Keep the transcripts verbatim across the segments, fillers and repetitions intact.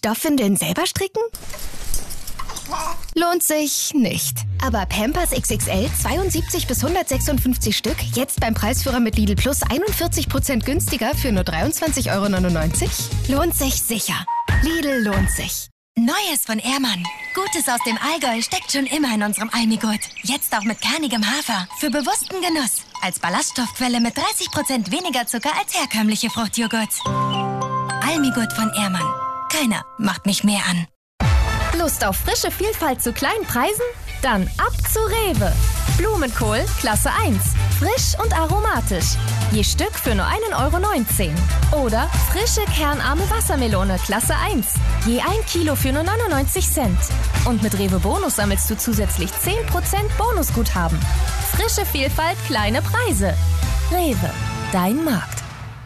Stoffwindeln selber stricken? Lohnt sich nicht. Aber Pampers X X L zweiundsiebzig bis hundertsechsundfünfzig Stück, jetzt beim Preisführer mit Lidl Plus einundvierzig Prozent günstiger für nur dreiundzwanzig Euro neunundneunzig? Lohnt sich sicher. Lidl lohnt sich. Neues von Ehrmann. Gutes aus dem Allgäu steckt schon immer in unserem Almigurt. Jetzt auch mit kernigem Hafer. Für bewussten Genuss. Als Ballaststoffquelle mit dreißig Prozent weniger Zucker als herkömmliche Fruchtjoghurts. Almigurt von Ehrmann. Keiner macht mich mehr an. Lust auf frische Vielfalt zu kleinen Preisen? Dann ab zu Rewe. Blumenkohl Klasse eins. Frisch und aromatisch. Je Stück für nur ein Euro neunzehn. Oder frische kernarme Wassermelone Klasse eins. Je ein Kilo für nur neunundneunzig Cent. Und mit Rewe Bonus sammelst du zusätzlich zehn Prozent Bonusguthaben. Frische Vielfalt, kleine Preise. Rewe, dein Markt.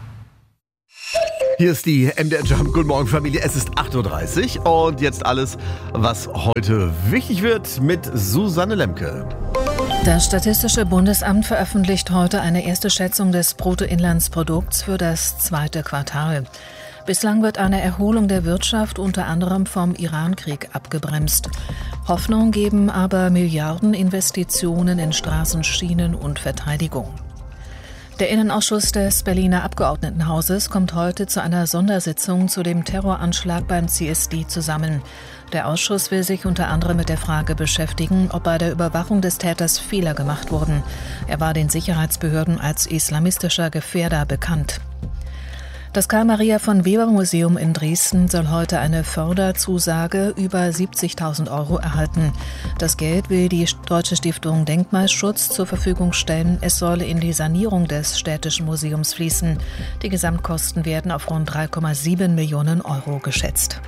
Hier ist die M D R Jump. Guten Morgen, Familie. Es ist acht Uhr dreißig und jetzt alles, was heute wichtig wird mit Susanne Lemke. Das Statistische Bundesamt veröffentlicht heute eine erste Schätzung des Bruttoinlandsprodukts für das zweite Quartal. Bislang wird eine Erholung der Wirtschaft unter anderem vom Iran-Krieg abgebremst. Hoffnung geben aber Milliardeninvestitionen in Straßen, Schienen und Verteidigung. Der Innenausschuss des Berliner Abgeordnetenhauses kommt heute zu einer Sondersitzung zu dem Terroranschlag beim C S D zusammen. Der Ausschuss will sich unter anderem mit der Frage beschäftigen, ob bei der Überwachung des Täters Fehler gemacht wurden. Er war den Sicherheitsbehörden als islamistischer Gefährder bekannt. Das Karl-Maria-von-Weber-Museum in Dresden soll heute eine Förderzusage über siebzigtausend Euro erhalten. Das Geld will die Deutsche Stiftung Denkmalschutz zur Verfügung stellen. Es soll in die Sanierung des Städtischen Museums fließen. Die Gesamtkosten werden auf rund drei Komma sieben Millionen Euro geschätzt.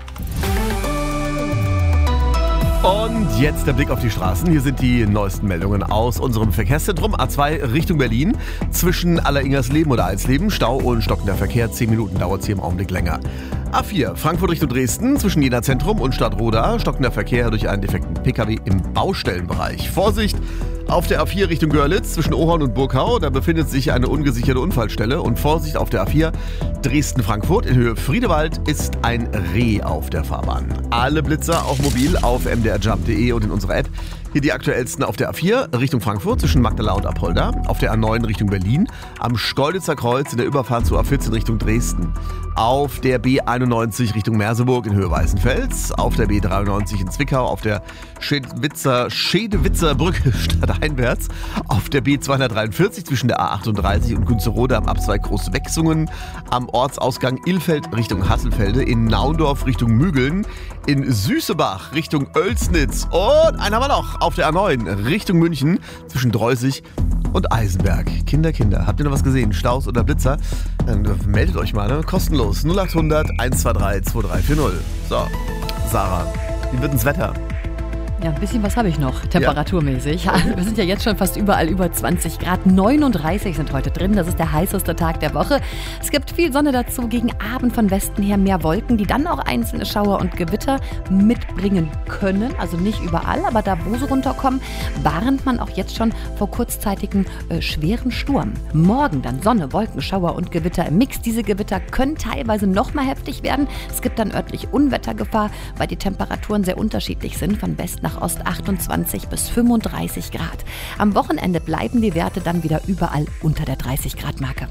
Und jetzt der Blick auf die Straßen. Hier sind die neuesten Meldungen aus unserem Verkehrszentrum. A zwei Richtung Berlin. Zwischen Alleringersleben oder Eisleben Stau und stockender Verkehr. Zehn Minuten dauert es hier im Augenblick länger. A vier Frankfurt Richtung Dresden. Zwischen Jena Zentrum und Stadtroda. Stockender Verkehr durch einen defekten Pkw im Baustellenbereich. Vorsicht! Auf der A vier Richtung Görlitz zwischen Ohorn und Burgau, da befindet sich eine ungesicherte Unfallstelle. Und Vorsicht auf der A vier Dresden-Frankfurt in Höhe Friedewald ist ein Reh auf der Fahrbahn. Alle Blitzer auch mobil auf m d r jump punkt d e und in unserer App. Hier die aktuellsten auf der A vier Richtung Frankfurt zwischen Magdala und Apolda. Auf der A neun Richtung Berlin. Am Schkeuditzer Kreuz in der Überfahrt zur A vierzehn Richtung Dresden. Auf der B einundneunzig Richtung Merseburg in Höhe Weißenfels. Auf der B dreiundneunzig in Zwickau. Auf der Schedewitzer, Schedewitzer Brücke stadteinwärts. Auf der B zweihundertdreiundvierzig zwischen der A achtunddreißig und Günzerode am Abzweig Großwechsungen. Am Ortsausgang Ilfeld Richtung Hasselfelde. In Naundorf Richtung Mügeln. In Süßebach Richtung Oelsnitz. Und einen haben wir noch. Auf der A neun Richtung München zwischen Dreusig und Eisenberg. Kinder, Kinder, habt ihr noch was gesehen? Staus oder Blitzer? Dann meldet euch mal, ne? Kostenlos. null achthundert eins zwei drei zwei drei vier null. So, Sarah, wie wird das Wetter? Ja, ein bisschen was habe ich noch, temperaturmäßig. Ja. Wir sind ja jetzt schon fast überall über zwanzig Grad. neununddreißig sind heute drin. Das ist der heißeste Tag der Woche. Es gibt viel Sonne dazu. Gegen Abend von Westen her mehr Wolken, die dann auch einzelne Schauer und Gewitter mitbringen können. Also nicht überall, aber da, wo sie runterkommen, warnt man auch jetzt schon vor kurzzeitigem äh, schweren Sturm. Morgen dann Sonne, Wolken, Schauer und Gewitter im Mix. Diese Gewitter können teilweise noch mal heftig werden. Es gibt dann örtlich Unwettergefahr, weil die Temperaturen sehr unterschiedlich sind. Von West nach Ost achtundzwanzig bis fünfunddreißig Grad. Am Wochenende bleiben die Werte dann wieder überall unter der dreißig Grad Marke.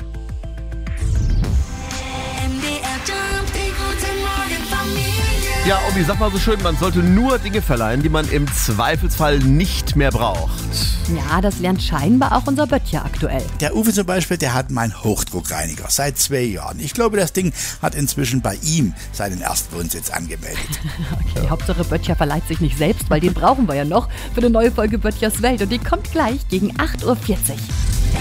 Ja, Obi, sag mal so schön, man sollte nur Dinge verleihen, die man im Zweifelsfall nicht mehr braucht. Ja, das lernt scheinbar auch unser Böttcher aktuell. Der Uwe zum Beispiel, der hat meinen Hochdruckreiniger seit zwei Jahren. Ich glaube, das Ding hat inzwischen bei ihm seinen Erstwohnsitz angemeldet. Okay, ja. Hauptsache Böttcher verleiht sich nicht selbst, weil den brauchen wir ja noch für eine neue Folge Böttchers Welt. Und die kommt gleich gegen acht Uhr vierzig.